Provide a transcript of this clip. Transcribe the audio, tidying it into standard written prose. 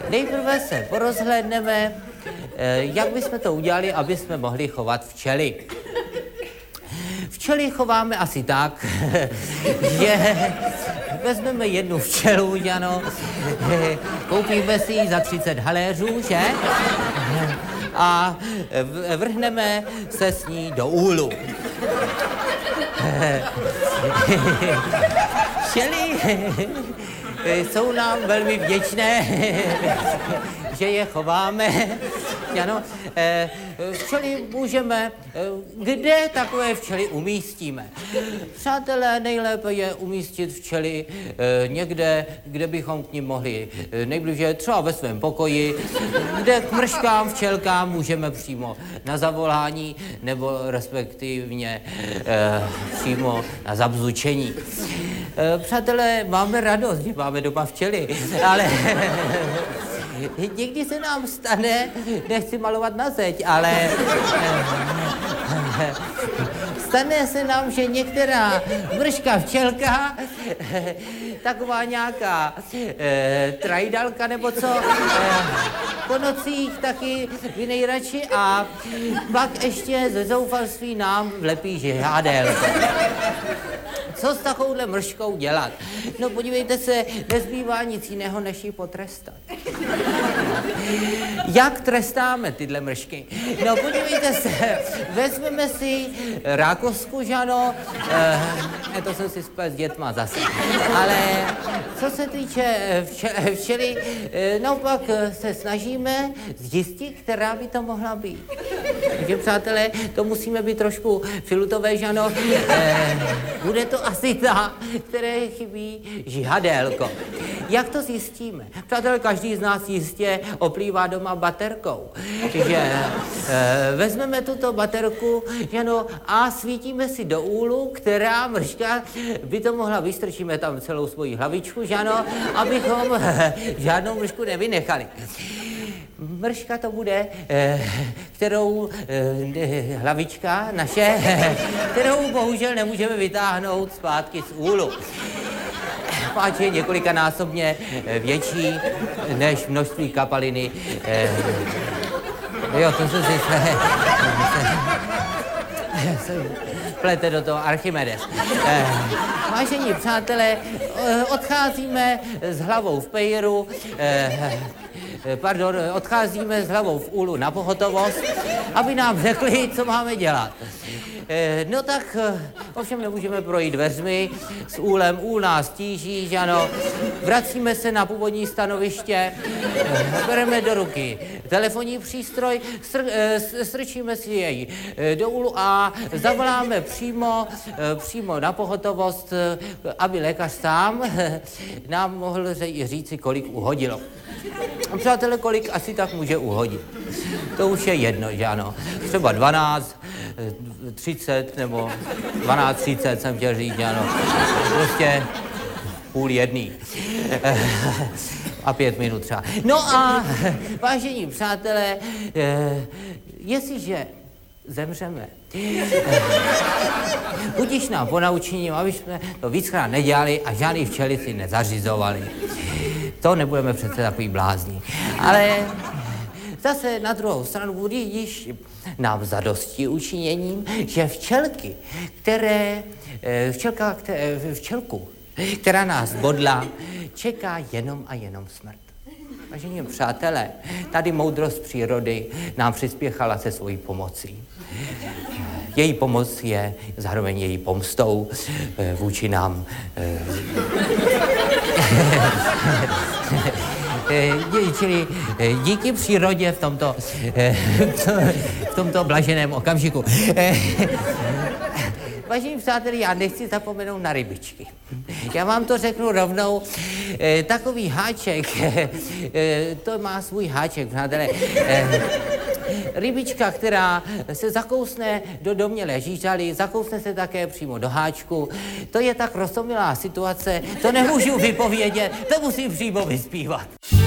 nejprve se porozhlédneme, jak bychom to udělali, aby jsme mohli chovat včely. Včely chováme asi tak, že vezmeme jednu včelu, ano, koupíme si ji za 30 haléřů, že? A vrhneme se s ní do úlu. Včely jsou nám velmi vděčné, že je chováme. Ano, včely můžeme, kde takové včely umístíme? Přátelé, nejlépe je umístit včely někde, kde bychom k ním mohli nejbliže, třeba ve svém pokoji, kde k mrškám, včelkám můžeme přímo na zavolání, nebo respektivně přímo na zabzučení. Přátelé, máme radost, že máme doma včely, ale někdy se nám stane, nechci malovat na zeď, ale stane se nám, že některá mrška včelka, taková nějaká trajdalka nebo co, po nocích taky vy nejradši a pak ještě ze zoufalství nám vlepí žihadélko. Co s takovouhle mrškou dělat? No podívejte se, nezbývá nic jiného, než ji potrestat. Jak trestáme tyhle mršky? No podívejte se, vezmeme si rákosku, že ano, to jsem si splet s dětma zase. Ale co se týče včely, naopak se snažíme zjistit, která by to mohla být. Takže přátelé, to musíme být trošku filutové, že ano, bude to asi ta, které chybí žihadélko. Jak to zjistíme? Přátelé, každý z nás jistě oplývá doma baterkou. Takže vezmeme tuto baterku, že ano, a svítíme si do úlu, která mrška by to mohla, vystrčíme tam celou svoji hlavičku, že ano, abychom žádnou mršku nevynechali. Mrška to bude, kterou hlavička naše, kterou bohužel nemůžeme vytáhnout zpátky z úlu. Páč je několikanásobně větší než množství kapaliny. Jo, to jsem si plete do toho Archimedes. Vážení přátelé, odcházíme s hlavou v pejru, odcházíme s hlavou v úlu na pohotovost, aby nám řekli, co máme dělat. No tak ovšem nemůžeme projít dveřmi s úlem, úl nás tíží, že ano, vracíme se na původní stanoviště, bereme do ruky telefonní přístroj, strčíme si jej do úlu a zavoláme přímo na pohotovost, aby lékař sám nám mohl říci, kolik uhodilo. Přátelé, kolik asi tak může uhodit? To už je jedno, že ano. Třeba 12, 30 nebo 12:30 jsem chtěl říct, že ano. Prostě 12:30. A 5 minut třeba. No a vážení přátelé, jestliže zemřeme, budiž nám ponaučením, aby jsme to víckrát nedělali a žádný včely si nezařizovali. To nebudeme přece takový blázni. Ale zase na druhou stranu budiž nám zadostí učiněním, že včelku, která nás bodla, čeká jenom a jenom smrt. Vážení přátelé, tady moudrost přírody nám přispěchala se svojí pomocí. Její pomoc je zároveň její pomstou vůči nám. Čili díky přírodě v tomto blaženém okamžiku. Vážení přátelé, já nechci zapomenout na rybičky. Já vám to řeknu rovnou. Takový háček, to má svůj háček, přátelé. Rybička, která se zakousne do domnělé žížaly, zakousne se také přímo do háčku. To je tak roztomilá situace, to nemůžu vypovědět, to musím přímo vyspívat.